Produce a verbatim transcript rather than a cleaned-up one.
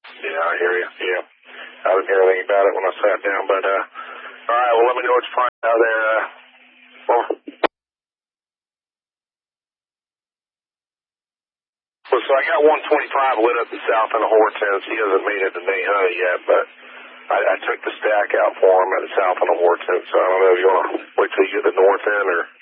Yeah, I hear you. Yeah. I didn't hear anything about it when I sat down, but, uh, all right, well, let me know what you find out there. Uh, well, well, so I got one twenty-five lit up the south end of Hortense. He hasn't made it to Nate Honey yet, but I, I took the stack out for him at the south end of Hortense, so I don't know if you want to wait till you get the north end or...